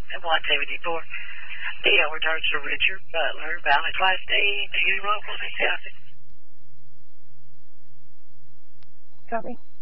at 174. DL returns to Richard Butler, Valley Class D, to local traffic. Copy.